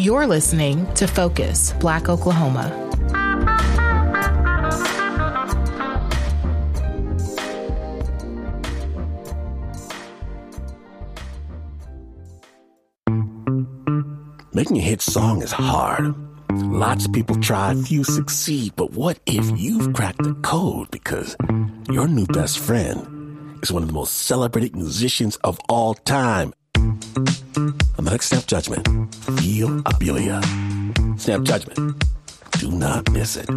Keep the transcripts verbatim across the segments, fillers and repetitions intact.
You're listening to Focus, Black Oklahoma. Making a hit song is hard. Lots of people try, few succeed, but what if you've cracked the code because your new best friend is one of the most celebrated musicians of all time? I'm not Snap Judgment. Feel Abelia. Snap Judgment. Do not miss it.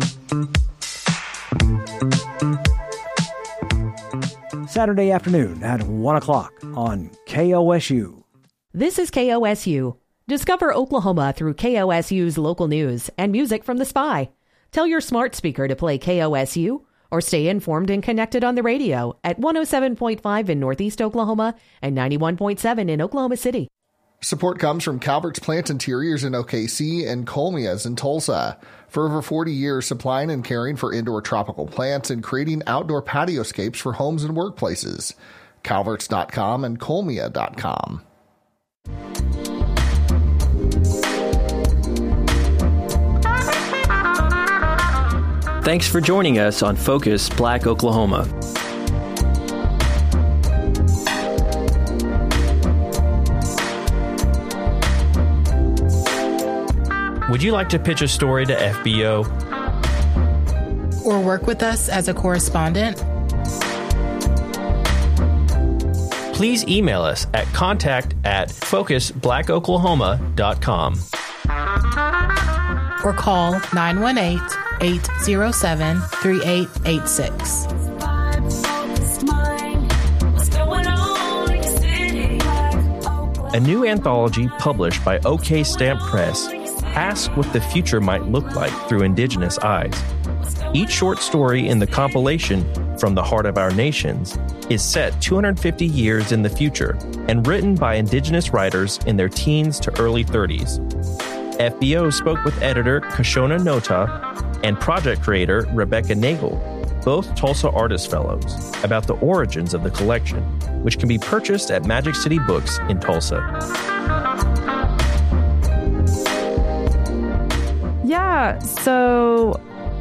Saturday afternoon at one o'clock on K O S U. This is K O S U. Discover Oklahoma through K O S U's local news and music from the Spy. Tell your smart speaker to play K O S U or stay informed and connected on the radio at one oh seven point five in Northeast Oklahoma and ninety-one point seven in Oklahoma City. Support comes from Calvert's Plant Interiors in O K C and Colmia's in Tulsa. For over forty years, supplying and caring for indoor tropical plants and creating outdoor patioscapes for homes and workplaces. Calverts dot com and Colmia dot com. Thanks for joining us on Focus Black Oklahoma. Would you like to pitch a story to F B O? Or work with us as a correspondent? Please email us at contact at focus black oklahoma dot com. Or call nine one eight, eight zero seven, three eight eight six. A new anthology published by OK Stamp Press asks what the future might look like through Indigenous eyes. Each short story in the compilation, From the Heart of Our Nations, is set two hundred fifty years in the future and written by Indigenous writers in their teens to early thirties. F B O spoke with editor Kashona Nota and project creator Rebecca Nagel, both Tulsa Artist Fellows, about the origins of the collection, which can be purchased at Magic City Books in Tulsa. Yeah, so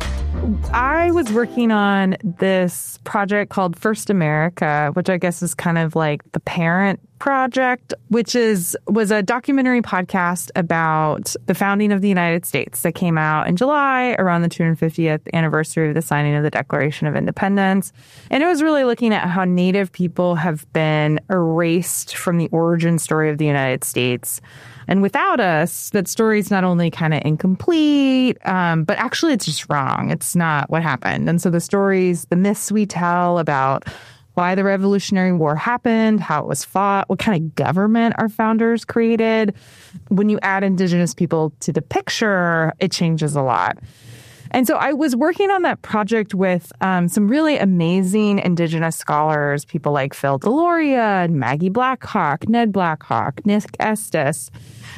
I was working on this project called First America, which I guess is kind of like the parent project, which is was a documentary podcast about the founding of the United States that came out in July around the two hundred fiftieth anniversary of the signing of the Declaration of Independence. And it was really looking at how Native people have been erased from the origin story of the United States. And without us, that story is not only kind of incomplete, um, but actually it's just wrong. It's not what happened. And so the stories, the myths we tell about why the Revolutionary War happened, how it was fought, what kind of government our founders created, when you add Indigenous people to the picture, it changes a lot. And so I was working on that project with um, some really amazing Indigenous scholars, people like Phil Deloria and Maggie Blackhawk, Ned Blackhawk, Nick Estes.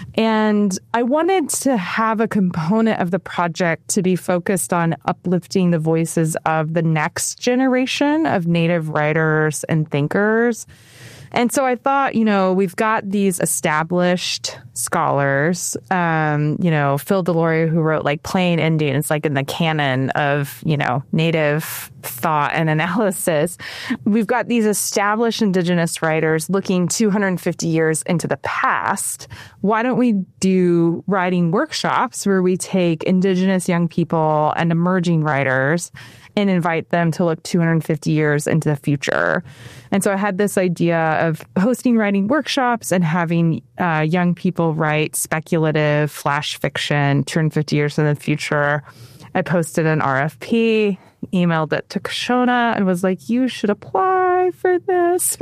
And I wanted to have a component of the project to be focused on uplifting the voices of the next generation of Native writers and thinkers. And so I thought, you know, we've got these established scholars, um, you know, Phil Deloria, who wrote like Plain Indian. It's like in the canon of, you know, Native thought and analysis. We've got these established Indigenous writers looking two hundred fifty years into the past. Why don't we do writing workshops where we take Indigenous young people and emerging writers and invite them to look two hundred fifty years into the future? And so I had this idea of hosting writing workshops and having uh, young people write speculative flash fiction two hundred fifty years in the future. I posted an R F P, emailed it to Kashona, and was like, you should apply for this.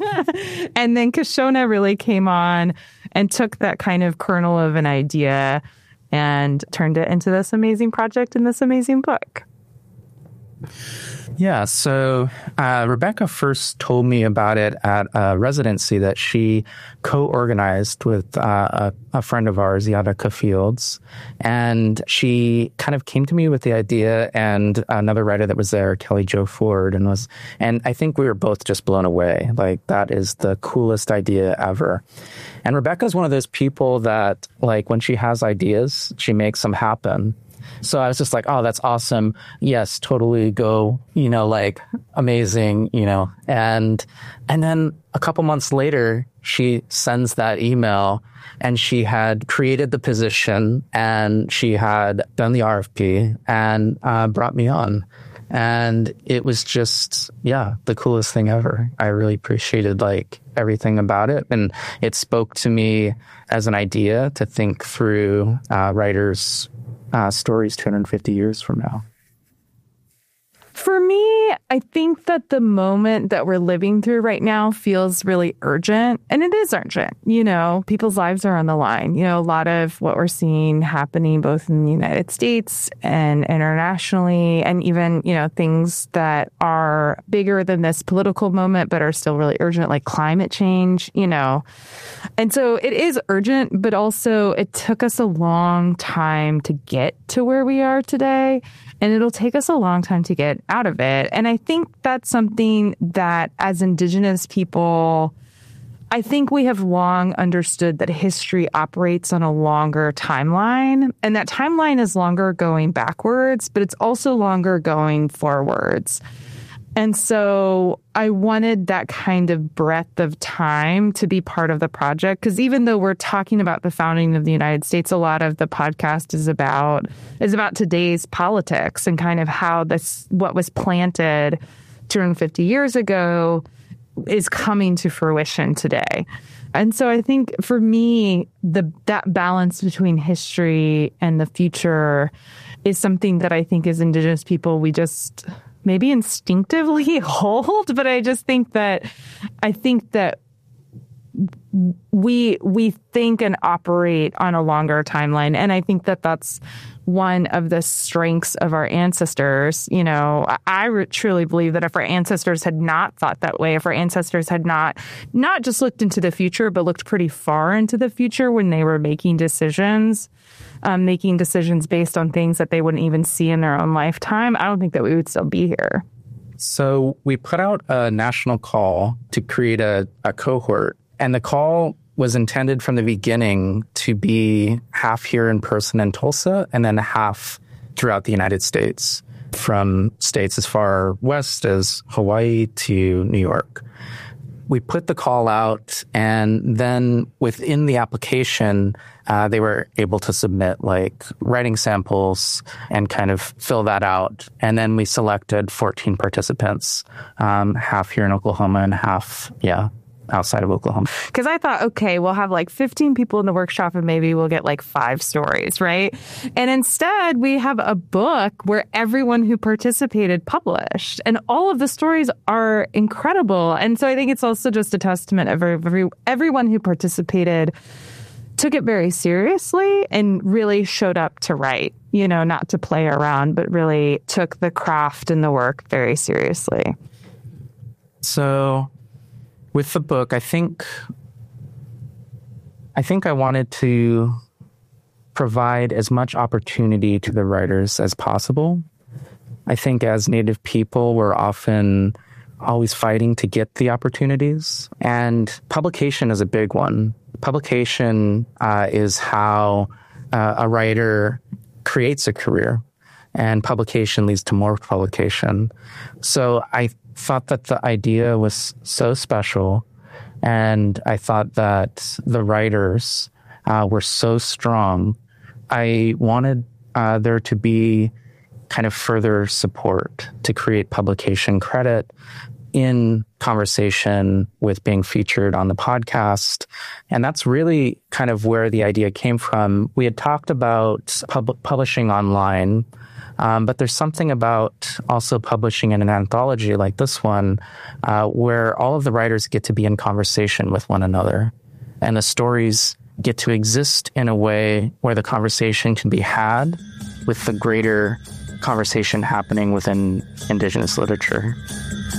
And then Kashona really came on and took that kind of kernel of an idea and turned it into this amazing project and this amazing book. Yeah, so uh, Rebecca first told me about it at a residency that she co-organized with uh, a, a friend of ours, Yadika Fields. And she kind of came to me with the idea, and another writer that was there, Kelly Jo Ford, and was, and I think we were both just blown away. Like, that is the coolest idea ever. And Rebecca's one of those people that, like, when she has ideas, she makes them happen. So I was just like, oh, that's awesome. Yes, totally go, you know, like amazing, you know. And and then a couple months later, she sends that email, and she had created the position, and she had done the R F P and uh, brought me on. And it was just, yeah, the coolest thing ever. I really appreciated like everything about it. And it spoke to me as an idea to think through uh, writers' Uh, stories two hundred fifty years from now. For me, I think that the moment that we're living through right now feels really urgent. And it is urgent. You know, people's lives are on the line. You know, a lot of what we're seeing happening both in the United States and internationally, and even, you know, things that are bigger than this political moment, but are still really urgent, like climate change, you know. And so it is urgent, but also it took us a long time to get to where we are today. And it'll take us a long time to get out of it. And I think that's something that as Indigenous people, I think we have long understood that history operates on a longer timeline. And that timeline is longer going backwards, but it's also longer going forwards. And so I wanted that kind of breadth of time to be part of the project, because even though we're talking about the founding of the United States, a lot of the podcast is about is about today's politics and kind of how this what was planted two hundred fifty years ago is coming to fruition today. And so I think for me, the that balance between history and the future is something that I think as Indigenous people, we just maybe instinctively hold, but I just think that I think that we we think and operate on a longer timeline, and I think that that's one of the strengths of our ancestors. You know, I re- truly believe that if our ancestors had not thought that way, if our ancestors had not not just looked into the future, but looked pretty far into the future when they were making decisions, um, making decisions based on things that they wouldn't even see in their own lifetime, I don't think that we would still be here. So we put out a national call to create a, a cohort, and the call was intended from the beginning to be half here in person in Tulsa and then half throughout the United States, from states as far west as Hawaii to New York. We put the call out, and then within the application, uh, they were able to submit like writing samples and kind of fill that out. And then we selected fourteen participants, um, half here in Oklahoma and half, yeah, outside of Oklahoma. Because I thought, okay, we'll have like fifteen people in the workshop and maybe we'll get like five stories, right? And instead, we have a book where everyone who participated published, and all of the stories are incredible. And so I think it's also just a testament of every, everyone who participated took it very seriously and really showed up to write, you know, not to play around, but really took the craft and the work very seriously. So with the book, I think I think I wanted to provide as much opportunity to the writers as possible. I think as Native people, we're often always fighting to get the opportunities, and publication is a big one. Publication uh, is how uh, a writer creates a career, and publication leads to more publication. So I thought that the idea was so special, and I thought that the writers uh, were so strong. I wanted uh, there to be kind of further support to create publication credit in conversation with being featured on the podcast. And that's really kind of where the idea came from. We had talked about pub- publishing online, Um, but there's something about also publishing in an anthology like this one, uh, where all of the writers get to be in conversation with one another, and the stories get to exist in a way where the conversation can be had with the greater conversation happening within Indigenous literature.